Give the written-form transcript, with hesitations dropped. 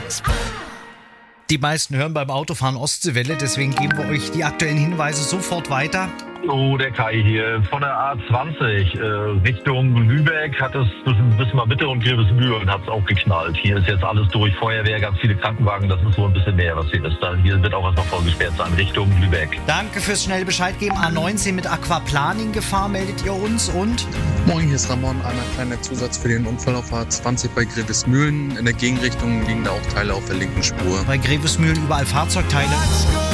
Die meisten hören beim Autofahren Ostseewelle, deswegen geben wir euch die aktuellen Hinweise sofort weiter. Oh, der Kai hier. Von der A20 Richtung Lübeck hat es zwischen Wismar Mitte und Grevesmühlen hat es auch geknallt. Hier ist jetzt alles durch, Feuerwehr, ganz viele Krankenwagen, das ist so ein bisschen mehr, was hier ist. Hier wird auch was noch voll gesperrt sein, Richtung Lübeck. Danke fürs schnelle Bescheid geben. A19 mit Aquaplaning-Gefahr meldet ihr uns und... Moin, hier ist Ramon. Einmal kleiner Zusatz für den Unfall auf A20 bei Grevesmühlen. In der Gegenrichtung liegen da auch Teile auf der linken Spur. Bei Grevesmühlen überall Fahrzeugteile.